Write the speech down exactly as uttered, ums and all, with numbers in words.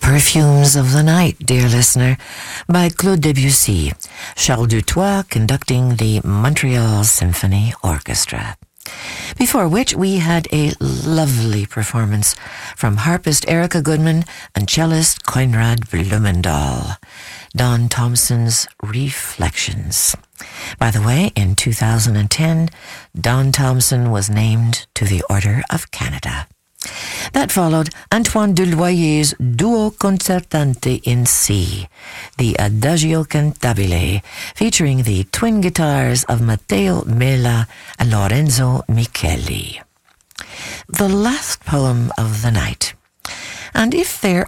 Perfumes of the Night, dear listener, by Claude Debussy, Charles Dutoit conducting the Montreal Symphony Orchestra. Before which we had a lovely performance from harpist Erica Goodman and cellist Conrad Blumendahl, Don Thompson's Reflections. By the way, in two thousand ten, Don Thompson was named to the Order of Canada. That followed Antoine Deloyer's Duo Concertante in C, the Adagio Cantabile, featuring the twin guitars of Matteo Mela and Lorenzo Micheli. The last poem of the night. And if there